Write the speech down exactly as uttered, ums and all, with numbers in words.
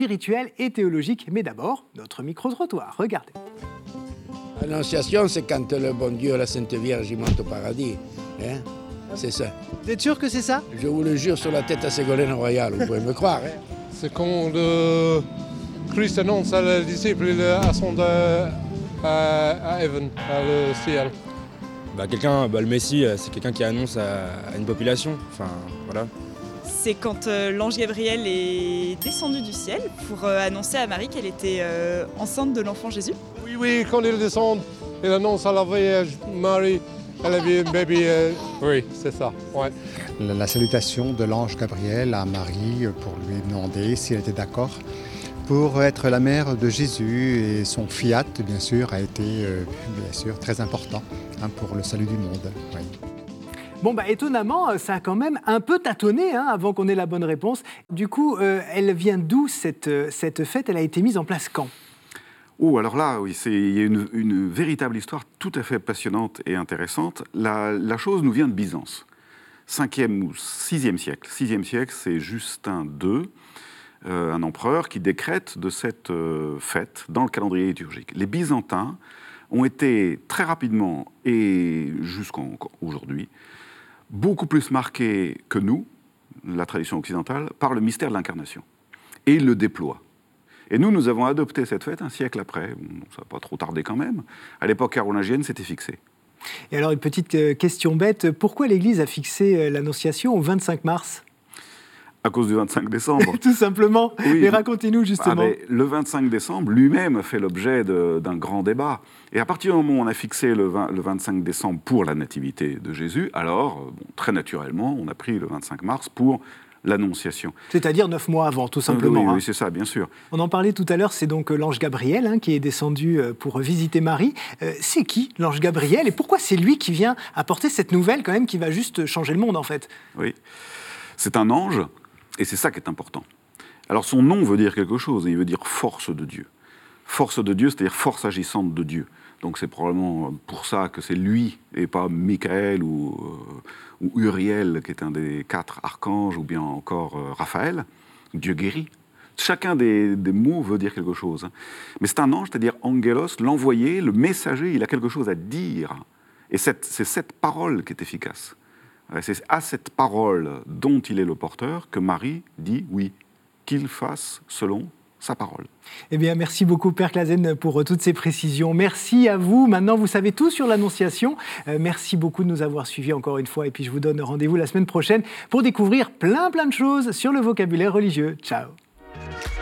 spirituelle et théologique. Mais d'abord, notre micro-trottoir. Regardez. L'Annonciation, c'est quand le bon Dieu, la Sainte Vierge, il monte au paradis. Hein, c'est ça. Vous êtes sûr que c'est ça? Je vous le jure sur la tête à Ségolène Royal, vous pouvez me croire. Hein. C'est quand le Christ annonce à les disciples qu'il ascend à, à, à Heaven, à le ciel. Bah, quelqu'un, bah, le Messie, c'est quelqu'un qui annonce à, à une population. Enfin, voilà. C'est quand euh, l'ange Gabriel est descendu du ciel pour euh, annoncer à Marie qu'elle était euh, enceinte de l'enfant Jésus. Oui, oui, quand il descend, il annonce à la Vierge Marie, elle avait un bébé. Euh, oui, c'est ça. Ouais. La, la salutation de l'ange Gabriel à Marie pour lui demander si elle était d'accord pour être la mère de Jésus, et son fiat, bien sûr, a été euh, bien sûr très important hein, pour le salut du monde. Oui. Bon, bah, étonnamment, ça a quand même un peu tâtonné hein, avant qu'on ait la bonne réponse. Du coup, euh, elle vient d'où cette, cette fête? Elle a été mise en place quand? Oh, alors là, oui, c'est, il y a une, une véritable histoire tout à fait passionnante et intéressante. La, la chose nous vient de Byzance, cinquième ou sixième siècle. sixième siècle, c'est Justin deux, euh, un empereur qui décrète de cette euh, fête dans le calendrier liturgique. Les Byzantins ont été très rapidement, et jusqu'aujourd'hui, beaucoup plus marqués que nous, la tradition occidentale, par le mystère de l'incarnation. Et ils le déploient. Et nous, nous avons adopté cette fête un siècle après. Ça n'a pas trop tardé quand même. À l'époque carolingienne, c'était fixé. Et alors, une petite question bête. Pourquoi l'Église a fixé l'Annonciation au vingt-cinq mars? À cause du vingt-cinq décembre. Tout simplement. Oui. Et racontez-nous justement. Ah, mais le vingt-cinq décembre lui-même a fait l'objet de, d'un grand débat. Et à partir du moment où on a fixé le, vingt, le vingt-cinq décembre pour la nativité de Jésus, alors, bon, très naturellement, on a pris le vingt-cinq mars pour l'Annonciation. C'est-à-dire neuf mois avant, tout simplement. Oui, hein. oui, c'est ça, bien sûr. On en parlait tout à l'heure, c'est donc l'ange Gabriel hein, qui est descendu pour visiter Marie. Euh, c'est qui, l'ange Gabriel? Et pourquoi c'est lui qui vient apporter cette nouvelle, quand même, qui va juste changer le monde, en fait? Oui, c'est un ange, et c'est ça qui est important. Alors, son nom veut dire quelque chose, il veut dire force de Dieu. Force de Dieu, c'est-à-dire force agissante de Dieu. Donc, c'est probablement pour ça que c'est lui, et pas Michael ou... Euh, ou Uriel, qui est un des quatre archanges, ou bien encore euh, Raphaël, Dieu guérit. Chacun des, des mots veut dire quelque chose. Hein. Mais c'est un ange, c'est-à-dire angelos, l'envoyé, le messager, il a quelque chose à dire. Et cette, c'est cette parole qui est efficace. C'est à cette parole dont il est le porteur que Marie dit oui, qu'il fasse selon sa parole. Eh bien, merci beaucoup, Père Clasen, pour toutes ces précisions. Merci à vous. Maintenant, vous savez tout sur l'Annonciation. Euh, merci beaucoup de nous avoir suivis encore une fois. Et puis, je vous donne rendez-vous la semaine prochaine pour découvrir plein, plein de choses sur le vocabulaire religieux. Ciao.